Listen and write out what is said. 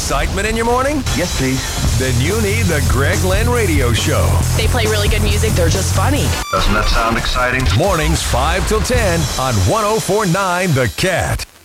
excitement in your morning? Yes, please. Then you need the Greg Lynn Radio Show. They play really good music. They're just funny. Doesn't that sound exciting? Mornings 5 till 10 on 104.9 The Cat.